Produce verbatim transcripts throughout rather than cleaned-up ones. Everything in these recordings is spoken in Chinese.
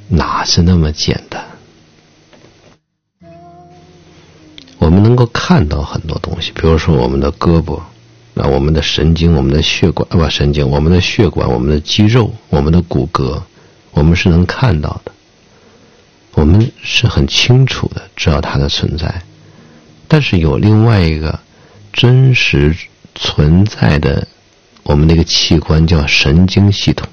哪是那么简单？我们能够看到很多东西，比如说我们的胳膊，啊，我们的神经，我们的血管，不，神经，我们的血管，我们的肌肉，我们的骨骼，我们是能看到的，我们是很清楚的知道它的存在。但是有另外一个真实存在的我们那个器官叫神经系统，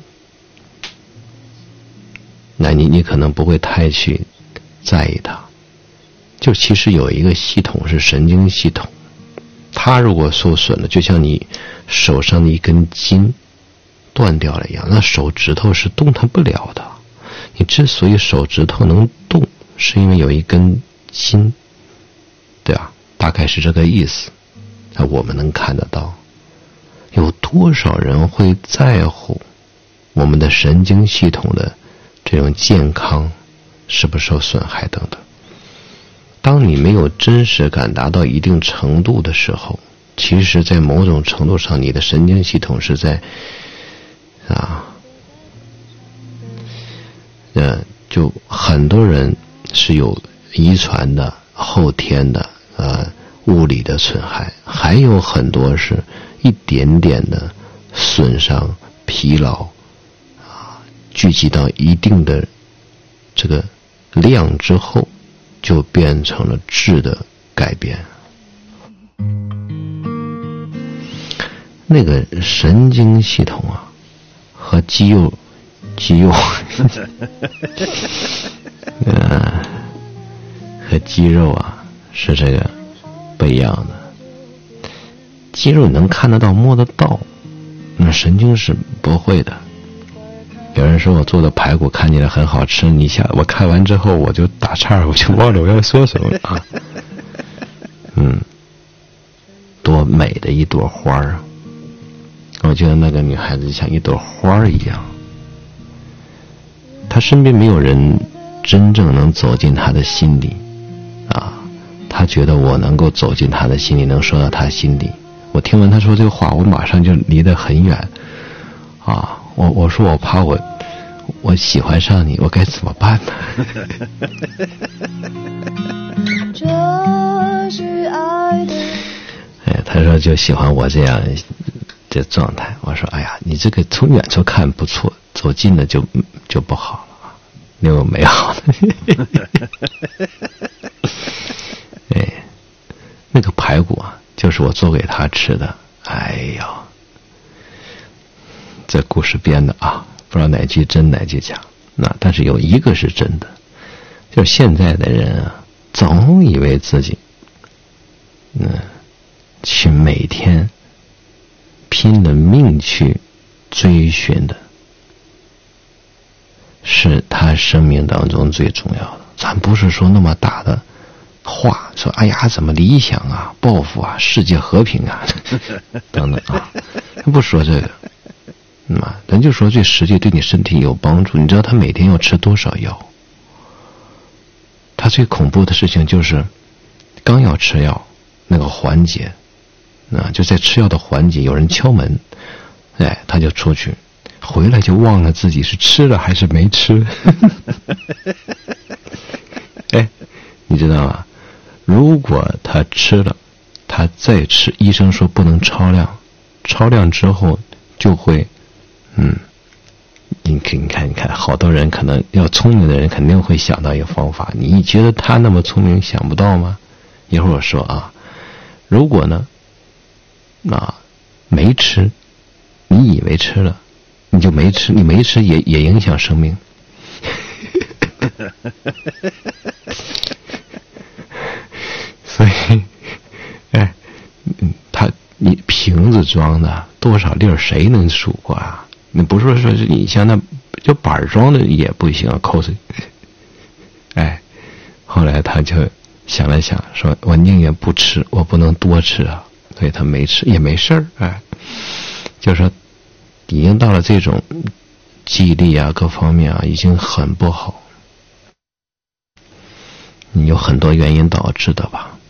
那你你可能不会太去在意它，就其实有一个系统是神经系统，它如果受损了，就像你手上的一根筋断掉了一样，那手指头是动弹不了的。你之所以手指头能动，是因为有一根筋，对吧？大概是这个意思。那我们能看得到，有多少人会在乎我们的神经系统的这种健康是不是受损害等等。当你没有真实感达到一定程度的时候，其实在某种程度上你的神经系统是在啊呃就很多人是有遗传的后天的呃物理的损害，还有很多是一点点的损伤疲劳啊，聚集到一定的这个量之后就变成了质的改变。那个神经系统啊和肌肉肌肉呃和肌肉啊是这个不一样的。肌肉能看得到摸得到，那神经是不会的。有人说我做的排骨看起来很好吃，你想我看完之后我就打岔，我就忘了我要说什么啊。嗯，多美的一朵花啊！我觉得那个女孩子像一朵花一样，她身边没有人真正能走进她的心里啊。她觉得我能够走进她的心里，能说到她心里。我听完她说这个话，我马上就离得很远啊。我我说我怕我我喜欢上你，我该怎么办呢？这是爱的。哎，他说就喜欢我这样的状态。我说哎呀，你这个从远处看不错，走近了就就不好了啊，那有美好的。哎，那个排骨啊，就是我做给他吃的。哎呀。这故事编的啊，不知道哪句真哪句假。那但是有一个是真的，就是现在的人啊，总以为自己，嗯，去每天拼了命去追寻的，是他生命当中最重要的。咱不是说那么大的话，说哎呀怎么理想啊、抱负啊、世界和平啊等等啊，不说这个。嗯嘛，咱就说最实际对你身体有帮助。你知道他每天要吃多少药？他最恐怖的事情就是刚要吃药那个环节啊，就在吃药的环节有人敲门，哎，他就出去，回来就忘了自己是吃了还是没吃。哎，你知道吗？如果他吃了，他再吃，医生说不能超量，超量之后就会嗯，你看，你看，你看，好多人可能要聪明的人肯定会想到一个方法。你觉得他那么聪明，想不到吗？一会儿我说啊，如果呢，啊，没吃，你以为吃了，你就没吃，你没吃也也影响生命。所以，哎，他你瓶子装的多少粒儿，谁能数过啊？你不是说是你像那就板装的也不行，扣水。哎，后来他就想了想，说我宁愿不吃，我不能多吃啊，所以他没吃也没事儿。哎，就说已经到了这种记忆力啊各方面啊已经很不好，你有很多原因导致的吧。